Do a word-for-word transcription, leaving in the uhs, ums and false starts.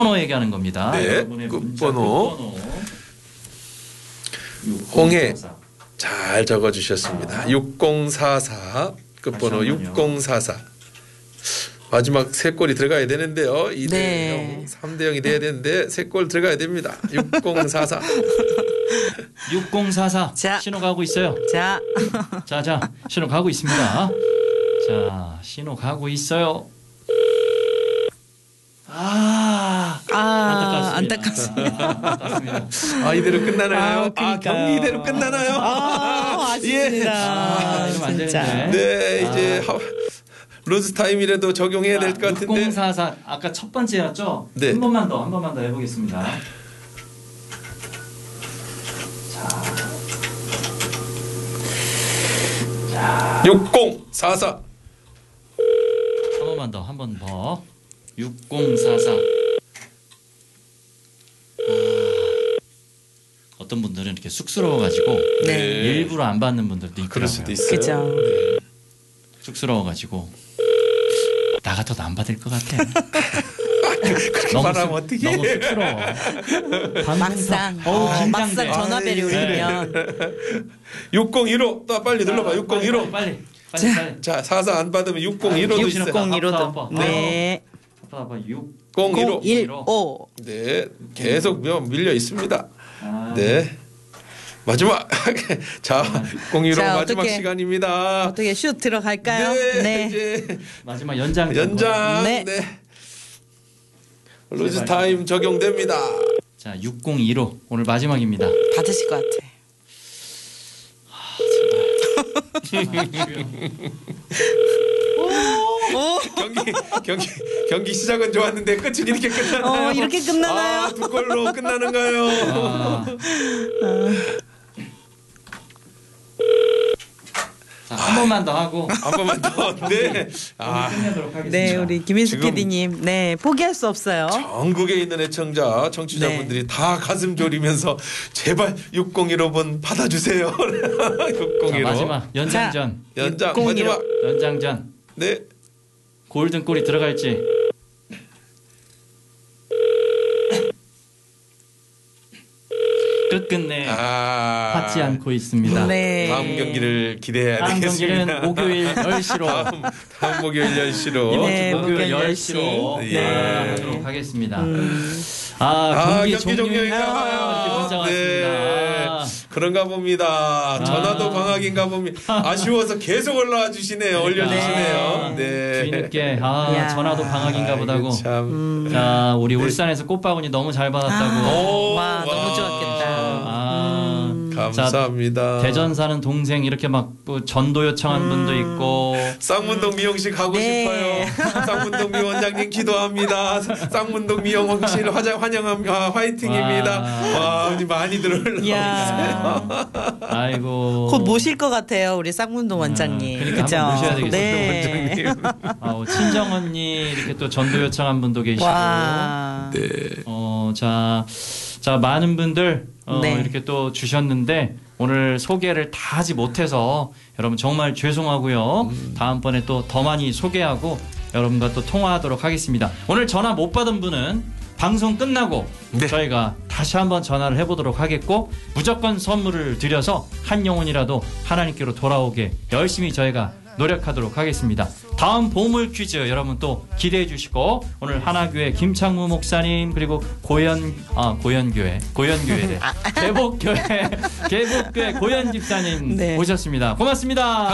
번호 얘기하는 겁니다. 네, 끝번호. 홍해 잘 적어주셨습니다. 육공사사 끝번호 육공사사. 마지막 세 골이 들어가야 되는데요. 이 대 영, 삼 대 영이 돼야 되는데 세 골 들어가야 됩니다. 육공사사. 육공사사. 자. 신호 가고 있어요. 자. 자, 자, 신호 가고 있습니다. 자, 신호 가고 있어요. 아, 아, 안타깝습니다. 안타깝습니다. 아, 이대로 끝나나요? 아, 아, 그러니까요. 경기 이대로 끝나나요? 아, 아쉽습니다. 아, 이러면 안 진짜. 되는데. 네, 이제 하, 로스 타임이라도 적용해야 될 것 같은데. 육공사사 아까 첫 번째였죠? 네. 한 번만 더, 한 번만 더 해보겠습니다. 자, 육공사사. 한 번만 더, 한 번 더. 육공사사. 아, 어떤 분들은 이렇게 쑥스러워가지고 네. 일부러 안 받는 분들도 있더라고요. 그럴 수도 있어요. 그죠. 네. 쑥스러워가지고 나 같아도 안 받을 것 같아. 그렇게 너무 말하면 쑥- 어떻게? 너무 쑥스러워. 방송 막상 타- 어우, 어, 긴장돼. 막상 전화벨이 아, 울리면 육공일오 또 빨리 눌러봐. 빨리, 육공일오. 빨리 빨리 빨리. 빨리. 자, 사사 안 받으면 육공일오도 있어요. 육공일오도. 네. 아빠 아빠 육. 공일오. 공일오. 네, 계속 명- 밀려 있습니다. 아, 네. 마지막 자 공일오 자, 마지막 어떻게- 시간입니다. 어떻게 슛 들어갈까요? 네, 네. 이제 마지막 연장. 연장. 네. 네. 로즈 타임 적용됩니다. 자, 육공일오 오늘 마지막입니다. 받으실 것 같아. 오, 경기 경기 경기 시작은 좋았는데 끝은 이렇게 끝나나요? 어, 이렇게 끝나나요? 아, 두 골로 끝나는가요? 아. 자, 한 번만 더 하고 한 번만 더. 네. 아, 아, 끝내도록 하겠습니다. 네, 우리 김인수 지금- 피디님, 네, 포기할 수 없어요. 전국에 있는 애청자, 청취자분들이 네. 다 가슴 졸이면서 제발 육공일오 번 받아주세요. 자, 육공일오. 마지막 연장전. 연장 육공일오. 마지막. 연장전. 네. 골든 골이 들어갈지. 끝끝내 아. 받지 않고 있습니다. 네. 다음 경기를 기대해야 다음 되겠습니다. 경기는 목요일 열 시로 다음, 다음 목요일 열 시로. 이번 네, 주 목요일 목요일 열 열 시. 시로 네. 하도록 하겠습니다. 음. 아, 아, 경기, 경기 종료인가 이렇게 봐요. 문자 왔습니다. 네. 아. 그런가 봅니다. 전화도 방학인가 봅니다. 아쉬워서 계속 올라와 주시네요. 올려주시네요. 네. 주인님께 아 야. 전화도 방학인가 보다고. 아이고, 참. 자, 우리 울산에서 꽃바구니 너무 잘 받았다고. 오, 와, 너무 좋았겠다. 아, 음. 감사합니다. 대전 사는 동생 이렇게 막뭐 전도 요청한 분도 있고. 쌍문동 미용실 가고 네. 싶어요. 쌍문동 미 원장님 기도합니다. 쌍문동 미용실 화장 환영합니다. 화이팅입니다. 와. 와, 우리 많이들 올라오고 있어요. 이야. 아이고. 곧 모실 것 같아요, 우리 쌍문동 원장님. 그러니까 그죠? 한번 모셔야 되겠어요. 네. 원장님. 아, 친정 언니 이렇게 또 전도 요청한 분도 계시고. 와. 네. 어, 자, 자 많은 분들 어, 네. 이렇게 또 주셨는데 오늘 소개를 다 하지 못해서 여러분 정말 죄송하고요. 음. 다음번에 또 더 많이 소개하고 여러분과 또 통화하도록 하겠습니다. 오늘 전화 못 받은 분은 방송 끝나고 네. 저희가 다시 한번 전화를 해보도록 하겠고 무조건 선물을 드려서 한 영혼이라도 하나님께로 돌아오게 열심히 저희가 노력하도록 하겠습니다. 다음 보물 퀴즈 여러분 또 기대해 주시고 오늘 하나교회 김창무 목사님 그리고 고연 아 고연교회 고연교회래 개복교회 개복교회 고연 집사님 네. 오셨습니다. 고맙습니다.